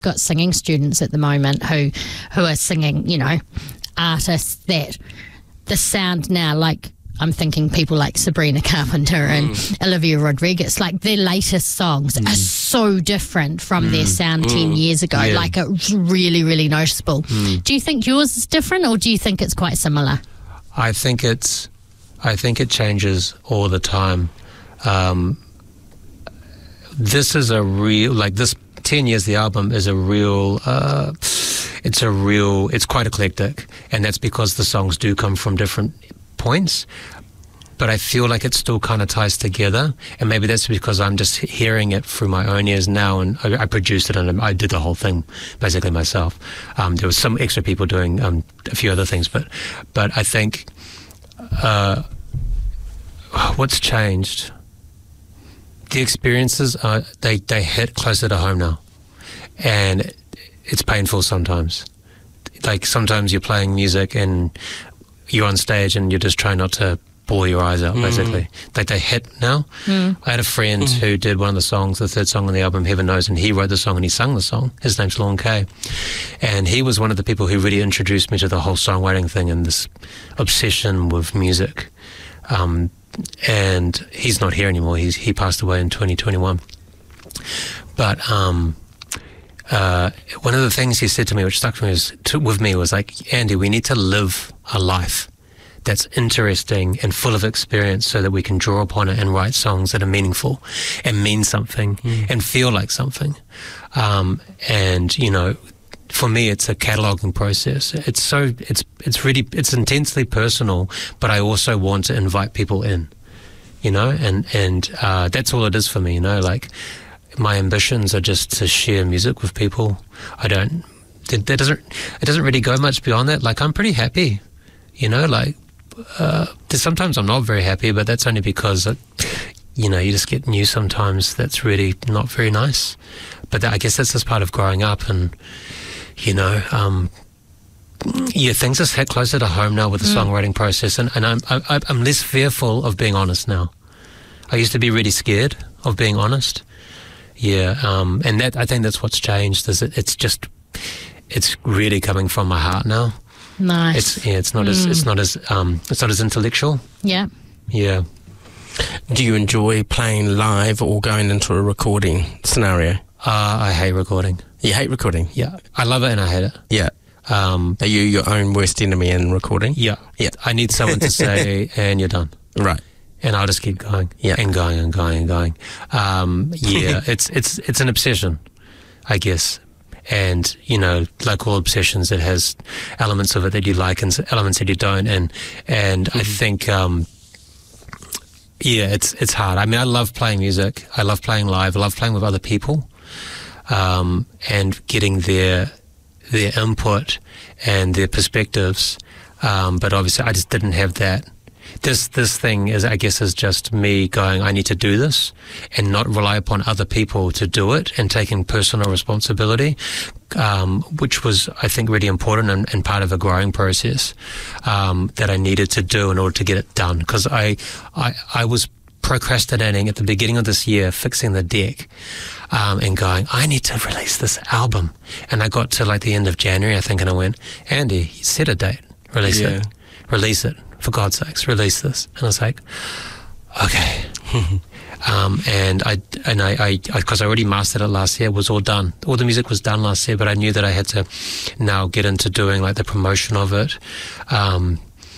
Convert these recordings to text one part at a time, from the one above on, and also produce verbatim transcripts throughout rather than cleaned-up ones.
got singing students at the moment who who are singing, you know, artists that the sound now, like I'm thinking people like Sabrina Carpenter and mm. Olivia Rodrigo, like their latest songs mm. are so different from mm. their sound mm. ten years ago. Yeah. Like it's really, really noticeable. Mm. Do you think yours is different, or do you think it's quite similar? I think it's, I think it changes all the time. Um, this is a real, like this ten years, the album is a real, uh, it's a real, it's quite eclectic. And that's because the songs do come from different points, but I feel like it still kind of ties together, and maybe that's because I'm just hearing it through my own ears now, and I, I produced it and I did the whole thing basically myself. Um, there was some extra people doing um, a few other things, but but I think uh, what's changed, the experiences are, they, they hit closer to home now, and it's painful sometimes. Like sometimes you're playing music and you're on stage and you're just trying not to bawl your eyes out, basically. Mm. Like they hit now. Mm. I had a friend mm. who did one of the songs, the third song on the album, Heaven Knows, and he wrote the song and he sung the song. His name's Lorne Kay. And he was one of the people who really introduced me to the whole songwriting thing and this obsession with music. Um, and he's not here anymore. He's, he passed away in twenty twenty-one. But um, uh, one of the things he said to me, which stuck to me was, to, with me, was like, Andy, we need to live a life that's interesting and full of experience so that we can draw upon it and write songs that are meaningful and mean something mm. and feel like something. Um, and, you know, for me, it's a cataloging process. It's so, it's, it's really, it's intensely personal, but I also want to invite people in, you know, and, and, uh, that's all it is for me, you know, like my ambitions are just to share music with people. I don't, that doesn't, it doesn't really go much beyond that. Like I'm pretty happy, you know, like, Uh, sometimes I'm not very happy, but that's only because, it, you know, you just get news sometimes that's really not very nice. But that, I guess that's just part of growing up, and, you know, um, yeah, things just hit closer to home now with the mm. songwriting process, and, and I'm, I, I'm less fearful of being honest now. I used to be really scared of being honest. Yeah, um, and that I think that's what's changed, is it, it's just, it's really coming from my heart now. Nice. It's yeah. It's not mm. as it's not as um. It's not as intellectual. Yeah. Yeah. Do you enjoy playing live or going into a recording scenario? Uh, I hate recording. You hate recording? Yeah. I love it and I hate it. Yeah. Um. Are you your own worst enemy in recording? Yeah. Yeah. I need someone to say, and you're done. Right. And I'll just keep going. Yeah. And going and going and going. Um. Yeah. it's it's it's an obsession, I guess. And, you know, like all obsessions, it has elements of it that you like and elements that you don't. And, and mm-hmm. I think, um, yeah, it's, it's hard. I mean, I love playing music. I love playing live. I love playing with other people, um, and getting their, their input and their perspectives. Um, but obviously I just didn't have that. This this thing is, I guess, is just me going, I need to do this and not rely upon other people to do it, and taking personal responsibility, um, which was, I think, really important and, and part of a growing process um, that I needed to do in order to get it done. Because I, I, I was procrastinating at the beginning of this year, fixing the deck, um, and going, I need to release this album. And I got to like the end of January, I think, and I went, Andy, set a date, release yeah. it, release it. For God's sakes, release this. And I was like, okay. um, and I, and I, I, because I, I already mastered it last year, it was all done. All the music was done last year, but I knew that I had to now get into doing like the promotion of it. Um,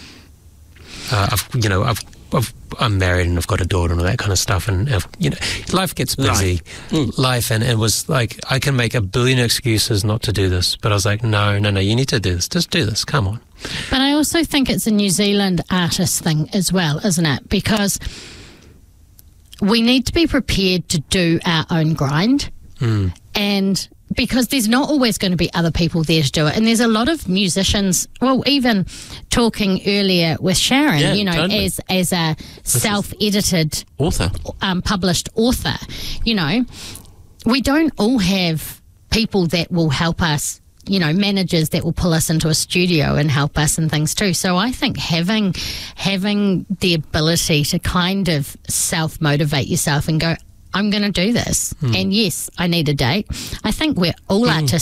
uh, I've, you know, I've, I've, I'm married and I've got a daughter and all that kind of stuff, and I've, you know, life gets busy, life, mm. life and it was like I can make a billion excuses not to do this, but I was like, no, no, no, you need to do this. Just do this. Come on. But I also think it's a New Zealand artist thing as well, isn't it? Because we need to be prepared to do our own grind, mm. and because there's not always going to be other people there to do it. And there's a lot of musicians, well, even talking earlier with Sharon, yeah, you know, totally. as as a this self-edited author, um, published author, you know, we don't all have people that will help us, you know, managers that will pull us into a studio and help us and things too. So I think having having the ability to kind of self-motivate yourself and go, I'm going to do this. And yes, I need a date. I think we're all artists